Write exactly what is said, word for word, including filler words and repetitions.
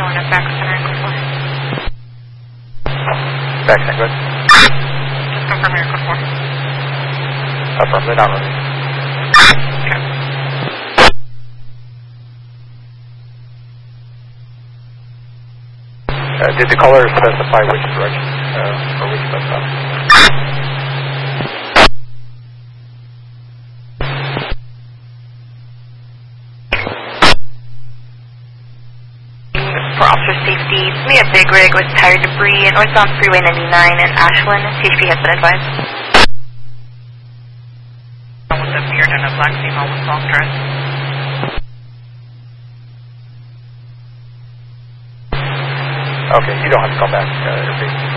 going up back with center Echo four. Back center, good. Just confirm your Echo four. Affirm, they're not running. Okay. Uh, did the caller specify which direction, uh, or which bus stop? For officer safety, we have big rig with tire debris at northbound Freeway ninety-nine in Ashland. C H P has been advised. Someone's appeared in a black female with long dress. Okay, you don't have to call back. Uh,